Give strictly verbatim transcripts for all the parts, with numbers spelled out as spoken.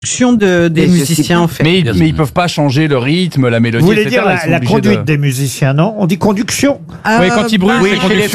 De, des Mais musiciens en fait. Mais, ils- mais ils peuvent pas changer le rythme, la mélodie, Vous voulez et cetera. dire Ils la, sont la obligés conduite de- des musiciens, non? On dit conduction. Oui, quand ils brûlent, bah, c'est conduction.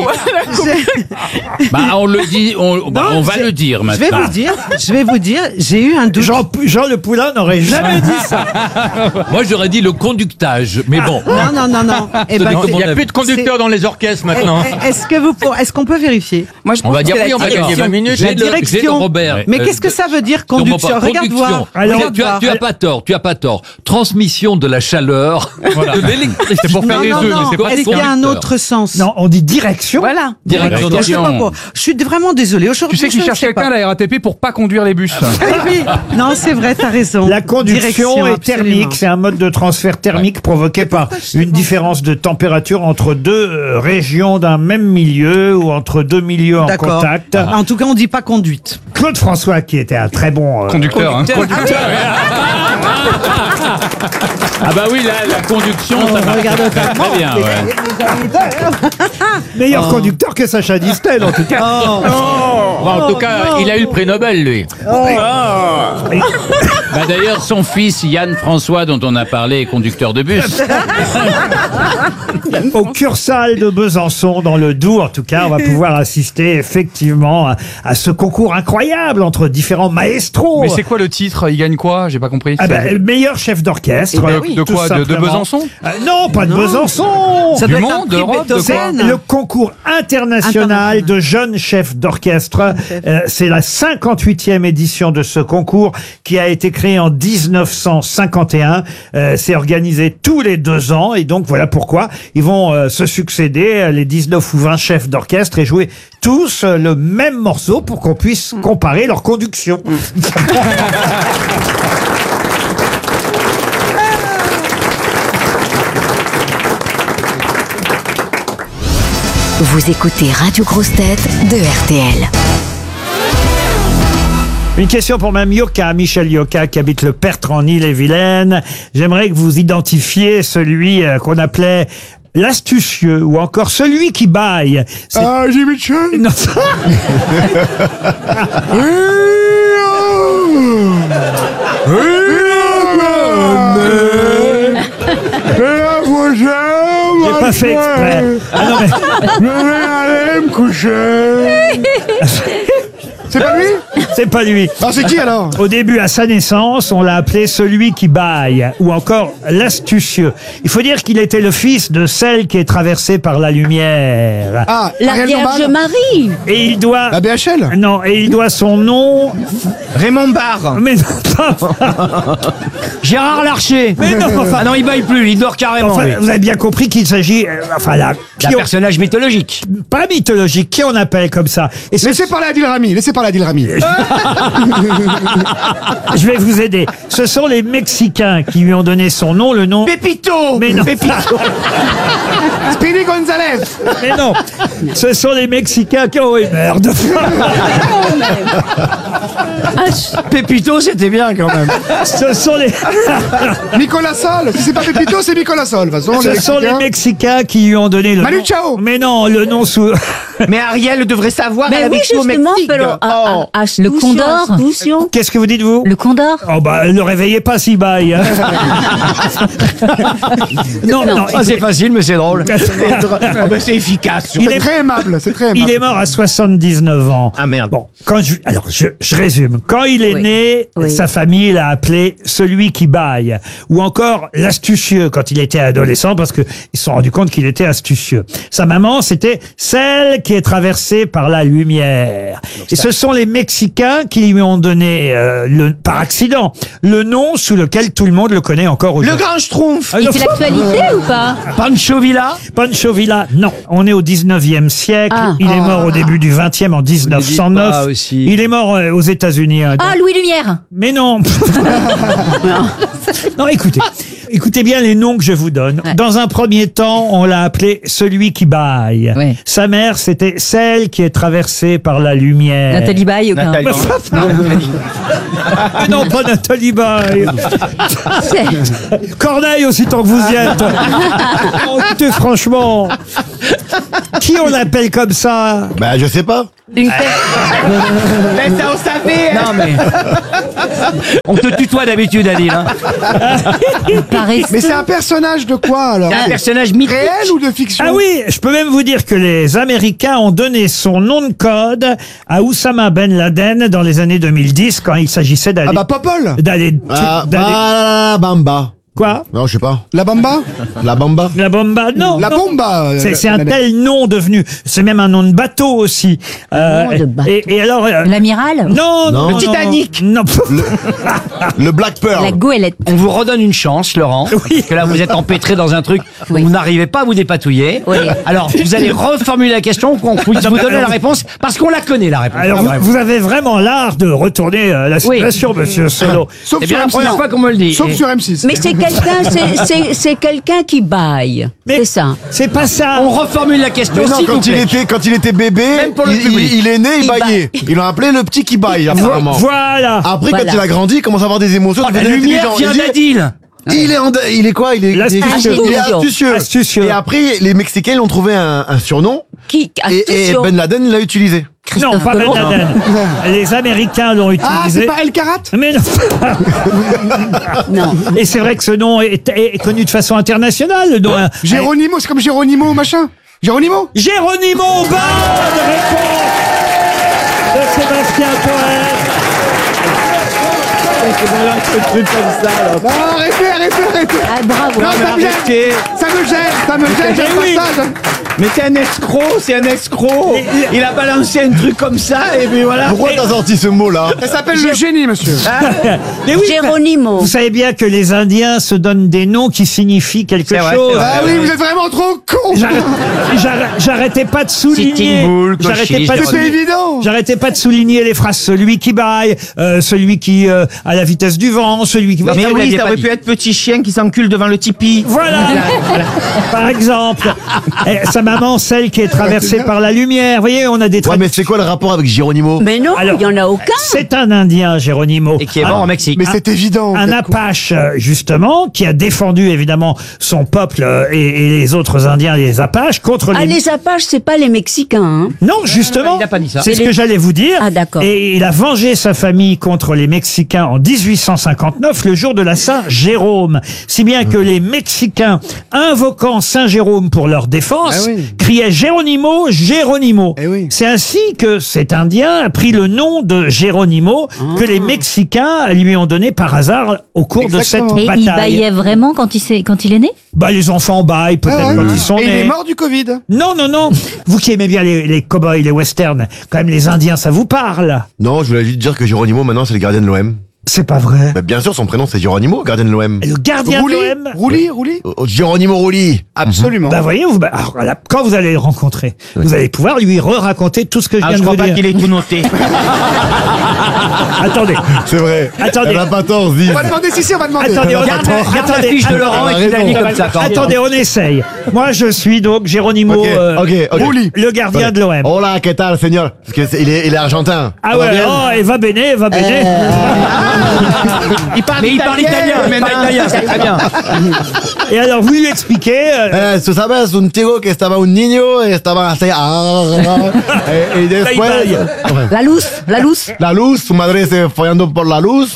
Bah, on le dit, on, bah, Non, on va je- le dire Je vais maintenant. vous dire, je vais vous dire, j'ai eu un doute. Jean, Jean Le Poulain n'aurait jamais dit ça. Moi, j'aurais dit le conductage, mais bon. Non, non, non, non. Eh ben, Non, Il n'y a mon plus de conducteurs dans les orchestres maintenant. eh, Est-ce que vous, pour- est-ce qu'on peut vérifier Moi, je On pense va que dire c'est oui, la on va direction. gagner vingt minutes. La J'ai de- direction. j'ai de Robert. Mais Euh, qu'est-ce que ça veut dire comment conduction pas, Regarde conduction. voir. Alors, Regarde tu, as, voir. tu as pas tort, tu as pas tort. Transmission de la chaleur, Voilà. de l'électricité. C'est pour faire Non, les non, œufs, mais non. c'est pas Est-ce qu'il y a un conducteur. autre sens Non, on dit direction. Voilà. Direction. Je sais pas quoi. Je suis vraiment désolée. Aujourd'hui, Tu sais qu'ils je ne cherchent sais quelqu'un pas. à la R A T P pour pas conduire les bus. Oui, oui. Non, c'est vrai, t'as raison. La conduction Direction, est absolument. thermique, c'est un mode de transfert thermique provoqué par une différence de température entre deux euh, régions d'un même milieu ou entre deux milieux en D'accord. contact. En tout cas, on dit pas conduite. Claude François, qui était un très bon euh, Conducteur, hein. Ah bah oui, la, la conduction, ça marche Regarde très, très bien. Ouais. meilleur conducteur que Sacha Distel, en tout cas. Bon, en tout cas, il a eu le prix Nobel, lui. Bah, d'ailleurs, son fils, Yann François, dont on a parlé, est conducteur de bus. Au Cursal de Besançon, dans le Doubs, en tout cas, on va pouvoir assister effectivement à, à ce concours incroyable entre différents maestros. Mais c'est quoi le titre? Il gagne quoi? J'ai pas compris. Ah ben, meilleur chef d'orchestre. Eh ben euh, oui. De tout quoi? De- de simplement. Besançon Euh, Non, pas de Besançon. Ça Du doit être un monde, prix d'Europe, de quoi Beethoven. Le concours international International. de jeunes chefs d'orchestre. Euh, c'est la cinquante-huitième édition de ce concours qui a été créé en dix-neuf cent cinquante et un. Euh, c'est organisé tous les deux ans et donc voilà pourquoi ils vont euh, se succéder euh, les dix-neuf ou vingt chefs d'orchestre et jouer tous euh, le même morceau pour qu'on puisse comparer leur conduction. Vous écoutez Radio Grosse Tête de R T L. Une question pour Mme Yoka, Michel Yoka, qui habite le Pertre en Ille-et-Vilaine. J'aimerais que vous identifiez celui euh, qu'on appelait l'astucieux ou encore celui qui baille. C'est- Ah, Jimmy Mitchell. Non, j'ai pas fait exprès. Ah non, mais- Je vais aller me coucher. C'est pas lui? c'est pas lui. Ah, c'est qui alors? Au début, à sa naissance, on l'a appelé celui qui baille, ou encore l'astucieux. Il faut dire qu'il était le fils de celle qui est traversée par la lumière. Ah, La Ariel Vierge Dombal. Marie. Et il doit... La B H L. Non, et il doit son nom... Raymond Barre. Mais non, pas... Gérard Larcher. Mais non, enfin... Ah non, il baille plus, il dort carrément. Enfin, lui. vous avez bien compris qu'il s'agit... euh, enfin, là... D'un qui on- personnage mythologique. Pas mythologique, qui on appelle comme ça. Et ce- Laissez parler Adil Rami. Laissez parler Adil Rami. je vais vous aider. Ce sont les Mexicains qui lui ont donné son nom, le nom... Pépito. Mais non. Pépito. Speedy Gonzalez. Mais non, ce sont les Mexicains qui ont... Oh, merde. Pépito, c'était bien quand même. Ce sont les... Nicolas Sol. Si c'est pas Pépito, c'est Nicolas Sol. De toute façon, Ce sont les Mexicains qui lui ont donné le Manu nom... Chao. Mais non, le nom sous... Mais Ariel devrait savoir. Mais elle a oui, vécu au justement, Mexique. pero- ah, ah, Le condor. Astucio. Qu'est-ce que vous dites, vous? Le condor. Oh bah, ne réveillez pas si baille. hein. non, non, Ah, c'est facile, mais c'est drôle. Ah, ben, c'est efficace. il C'est est, très aimable. C'est très aimable. il est mort à soixante-dix-neuf ans. Ah merde. Bon, quand je, alors je, je résume. Quand il est Oui. né, Oui. sa famille l'a appelé celui qui baille, ou encore l'astucieux quand il était adolescent, parce que ils se sont rendus compte qu'il était astucieux. Sa maman, c'était celle qui est traversée par la lumière. Et ce sont les Mexicains qui lui ont donné, euh, le, par accident, le nom sous lequel tout le monde le connaît encore Le aujourd'hui. grand Schtroumpf. Ah, Et non, c'est l'actualité ou pas? Pancho Villa. Pancho Villa, non. On est au dix-neuvième siècle. Ah. Il est mort au début du vingtième en dix-neuf cent neuf. pas aussi. Il est mort euh, aux États-Unis. hein. Ah, Louis Lumière. Mais non. Non, écoutez. Écoutez bien les noms que je vous donne. Ouais. Dans un premier temps, on l'a appelé celui qui baille. Ouais. Sa mère, c'était celle qui est traversée par la lumière. Nathalie Baye ou pas? Nathalie. Ah non, pas Nathalie Baye. C'est- Corneille aussi, tant que vous y êtes. Oh, écoutez, franchement. Qui on l'appelle comme ça? Bah, je sais pas. Une Mais ça, on savait. Non mais. On te tutoie d'habitude, Adil. Hein. paresseuse. Mais c'est un personnage de quoi alors? C'est un personnage mythique. Réel ou de fiction? Ah oui, je peux même vous dire que les Américains ont donné son nom de code à Oussama Ben Laden dans les années deux mille dix quand il s'agissait d'aller Ah bah Popol. d'aller Ah, d'aller- bah, la bamba. quoi Non, je sais pas. La Bamba. La bamba. La bomba non La non. bomba. euh, C'est c'est un la- tel nom devenu. C'est même un nom de bateau aussi. Euh, nom de bateau. Et, et alors euh, L'amiral. non, non, Le non, Titanic. Non. Le Black Pearl. La goélette. On vous redonne une chance, Laurent. Oui. Parce que là, vous êtes empêtré dans un truc où Oui. vous n'arrivez pas à vous dépatouiller. Oui. Alors, vous allez reformuler la question, qu'on puisse vous donner la réponse, parce qu'on la connaît, la réponse. Alors Ah, vous, bref. vous avez vraiment l'art de retourner euh, la Oui. situation, Monsieur Solo. Sauf C'est sur bien la M six. première fois qu'on me le dit. Sauf Et- sur M six. Mais c'est quelqu'un, c'est- c'est c'est quelqu'un qui baille. Mais C'est ça. C'est pas ça. On reformule la question, Mais non, s'il vous quand il, plaît. était, quand il était bébé, Même pour le il, public. il- il est né, il Il baillait. Ils l'ont appelé le petit qui baille, apparemment. Voilà. Après, Voilà. quand il a grandi, il commence à avoir des émotions. Oh, il la devient lumière intelligent. vient Il dit- d'Adil. Il est, en- il est quoi il est, il est, L'astucieux. il est astucieux. Astucieux. Et après, les Mexicains, ils ont trouvé un, un surnom. Qui Et, et attention. Ben Laden l'a utilisé. Non, pas Ben Colomb. Laden. Les Américains l'ont Ah, utilisé. c'est pas El Karat? Mais non. Non. Et c'est vrai que ce nom est, est connu de façon internationale. Le nom, euh, Géronimo, c'est comme Géronimo machin. Géronimo. Géronimo, bonne réponse de Sébastien Toen. Ah, arrêtez, arrêtez, arrêtez. Ah, bravo. Non, ça me gêne. arrêtez. Ça me gêne, ça me gêne, j'aime oui. pas ça. Mais c'est un escroc, c'est un escroc. Il a balancé un truc comme ça et puis voilà. Pourquoi t'as sorti ce mot-là? Ça s'appelle le génie, monsieur. Mais oui, Géronimo. vous savez bien que les Indiens se donnent des noms qui signifient quelque C'est vrai, chose. c'est vrai. Ah oui, vous êtes vraiment trop con. J'arrête- j'arrête- J'arrêtais pas de souligner. Sitting Bull, J'arrêtais Cochise, pas de Géronimo. C'est souligner. évident. J'arrêtais pas de souligner les phrases. Celui qui baille, euh, celui qui euh, a la vitesse du vent, celui qui va. Mais vous oui, l'aviez ça pas aurait dit. pu être petit chien qui s'encule devant le Tipeee. Voilà, par exemple. Et sa maman, celle qui est traversée par la lumière. Vous voyez, on a des Ouais, tra- mais c'est quoi le rapport avec Geronimo? Mais non, Alors, il n'y en a aucun. C'est un Indien, Geronimo. Et qui est Un- mort au Mexique. Mais c'est évident. Un Apache, euh, justement, qui a défendu évidemment son peuple euh, et, et les autres Indiens, les Apaches, contre Ah, les... les Apaches, c'est pas les Mexicains. Hein. Non, justement, il a pas dit ça. c'est ce C'est que les- j'allais vous dire. Ah, d'accord. Et il a vengé sa famille contre les Mexicains en dix-huit cent cinquante-neuf, le jour de la Saint-Jérôme. Si bien que les Mexicains, invoquant Saint-Jérôme pour leur défense, Ah oui. criaient Géronimo, Géronimo. Eh oui. C'est ainsi que cet Indien a pris le nom de Géronimo que les Mexicains lui ont donné par hasard au cours Exactement. de Et cette il bataille. baillait vraiment quand il, s'est- quand il est né. Bah, les enfants baillent peut-être Ah ouais. quand ils sont Et il nés. est mort du Covid. Non, non, non. Vous qui aimez bien les, les cow-boys, les westerns, quand même les Indiens, ça vous parle. Non, je voulais juste dire que Geronimo, maintenant, c'est le gardien de l'O M. C'est pas vrai. Bah, bien sûr, son prénom, c'est Geronimo, gardien de l'O M. Le gardien Rouli, de l'O M. Rouli, Rouli. Oh, Geronimo Rulli. Absolument. Bah voyez, vous, bah, alors, voilà, quand vous allez le rencontrer, vous allez pouvoir lui re-raconter tout ce que je Ah, viens je de crois vous pas dire. qu'il ait tout noté. Attendez, C'est vrai. Attendez. Elle a pas tort, Ziz. On va demander, si, si, on va demander. attendez, on, Regarde la- regarde la attendez, fiche de attendez, Laurent et qu'il a dit comme ça. quand- attendez, on essaye. Moi, je suis donc Géronimo, Ok, euh, ok, ok. Rouli. le gardien de l'O M. Hola, ¿qué tal, señor? Parce que c'est- il est, il est argentin. Ah Ça va ouais, bien oh, et va bene, va bene. Il parle Mais il parle italien, il parle italien, c'est très bien. Et alors, vous lui expliquez, euh, Eh, tú sabes, un tío que estaba un niño, estaba así, ah, et, et después, Bye, bye. La luz, la luz. la luz, su madre se follando por la luz.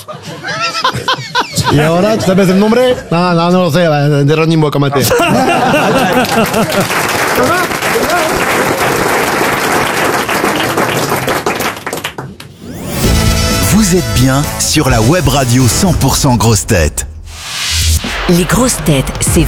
Y ahora, ¿tú sabes el nombre? No, no, no lo sé, Geronimo, comete. Vous êtes bien sur la web radio cent pour cent grosses têtes. Les grosses têtes, c'est